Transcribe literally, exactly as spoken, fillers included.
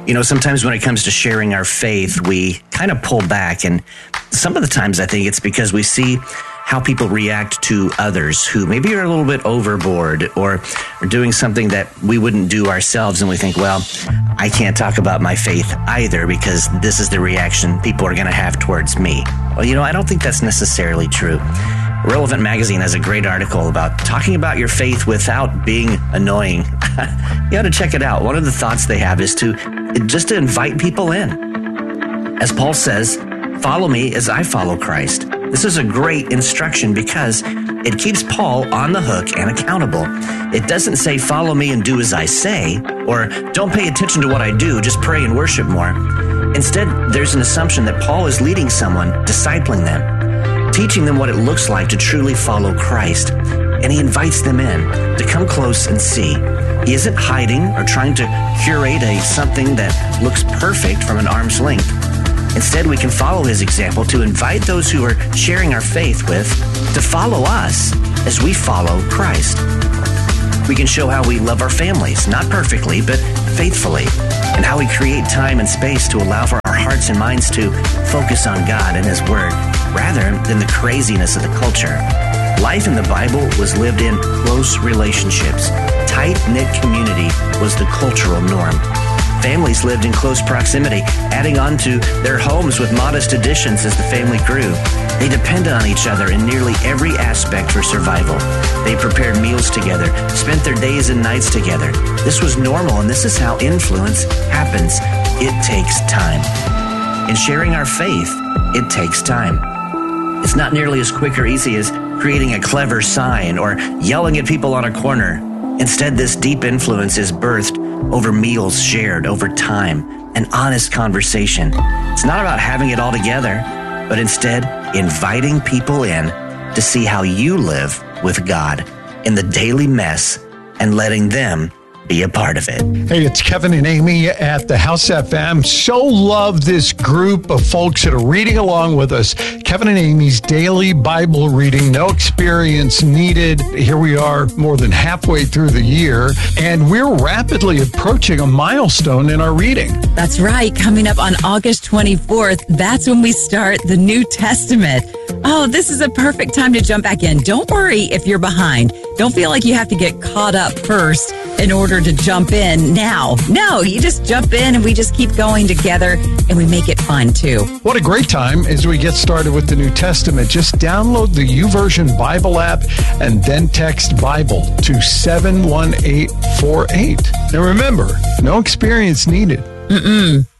You know, sometimes when it comes to sharing our faith, we kind of pull back. And some of the times I think it's because we see how people react to others who maybe are a little bit overboard or are doing something that we wouldn't do ourselves. And we think, well, I can't talk about my faith either because this is the reaction people are going to have towards me. Well, you know, I don't think that's necessarily true. Relevant Magazine has a great article about talking about your faith without being annoying. You ought to check it out. One of the thoughts they have is to just to invite people in. As Paul says, follow me as I follow Christ. This is a great instruction because it keeps Paul on the hook and accountable. It doesn't say, follow me and do as I say, or don't pay attention to what I do, just pray and worship more. Instead, there's an assumption that Paul is leading someone, discipling them, teaching them what it looks like to truly follow Christ. And he invites them in to come close and see. He isn't hiding or trying to curate a something that looks perfect from an arm's length. Instead, we can follow his example to invite those who are sharing our faith with to follow us as we follow Christ. We can show how we love our families, not perfectly, but faithfully, and how we create time and space to allow for our hearts and minds to focus on God and His Word, rather than the craziness of the culture. Life in the Bible was lived in close relationships. Tight-knit community was the cultural norm. Families lived in close proximity, adding on to their homes with modest additions as the family grew. They depended on each other in nearly every aspect for survival. They prepared meals together, spent their days and nights together. This was normal, and this is how influence happens. It takes time. In sharing our faith, it takes time. It's not nearly as quick or easy as creating a clever sign or yelling at people on a corner. Instead, this deep influence is birthed over meals shared over time, an honest conversation. It's not about having it all together, but instead inviting people in to see how you live with God in the daily mess and letting them be a part of it. Hey, it's Kevin and Amy at the House F M. So love this group of folks that are reading along with us. Kevin and Amy's daily Bible reading, no experience needed. Here we are more than halfway through the year, and we're rapidly approaching a milestone in our reading. That's right. Coming up on August twenty-fourth, that's when we start the New Testament. Oh, this is a perfect time to jump back in. Don't worry if you're behind. Don't feel like you have to get caught up first in order to jump in now. No, you just jump in and we just keep going together and we make it fun too. What a great time as we get started with the New Testament. Just download the YouVersion Bible app and then text Bible to seven one eight four eight. Now remember, no experience needed. Mm-mm.